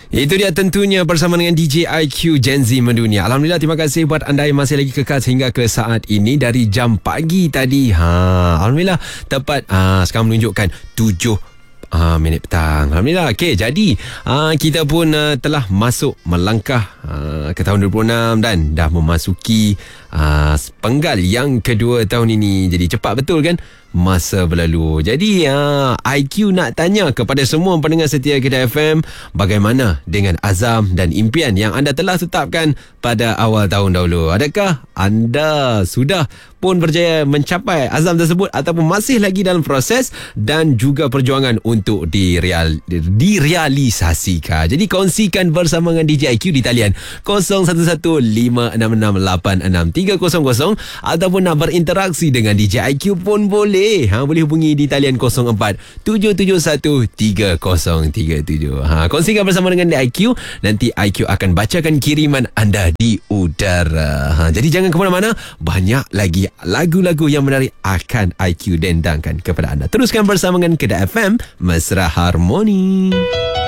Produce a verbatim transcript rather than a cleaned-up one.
Itu dia tentunya bersama dengan D J I Q Gen Z Mendunia. Alhamdulillah, terima kasih buat anda yang masih lagi kekal sehingga ke saat ini dari jam pagi tadi. Ha, Alhamdulillah tepat ha, sekarang menunjukkan tujuh Ah, minit petang. Alhamdulillah. Okey, jadi ah, kita pun uh, telah masuk melangkah uh, ke tahun dua ribu enam dan dah memasuki uh, penggal yang kedua tahun ini. Jadi cepat betul kan masa berlalu. Jadi uh, I Q nak tanya kepada semua pendengar setia Kedah F M, bagaimana dengan azam dan impian yang anda telah tetapkan pada awal tahun dahulu? Adakah anda sudah pun berjaya mencapai azam tersebut ataupun masih lagi dalam proses dan juga perjuangan untuk direal, direalisasikan? Jadi kongsikan bersama dengan D J I Q di talian kosong satu satu lima enam enam lapan enam tiga kosong kosong ataupun nak berinteraksi dengan D J I Q pun boleh. Ha, boleh hubungi di talian kosong empat tujuh tujuh satu tiga kosong tiga tujuh. Ha, kongsikan bersama dengan I Q. Nanti I Q akan bacakan kiriman anda di udara. Ha, jadi jangan ke mana-mana. Banyak lagi lagu-lagu yang menarik akan I Q dendangkan kepada anda. Teruskan bersama dengan Kedah F M, Mesra Harmoni.